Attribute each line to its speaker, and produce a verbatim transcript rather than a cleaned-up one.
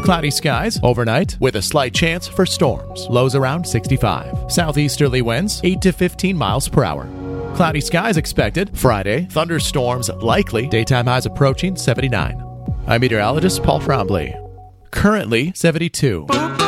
Speaker 1: Cloudy skies overnight with a slight chance for storms. Lows around sixty-five. Southeasterly winds eight to fifteen miles per hour. Cloudy skies expected Friday. Thunderstorms likely. Daytime highs approaching seventy-nine. I'm meteorologist Paul Frombley. Currently seventy-two.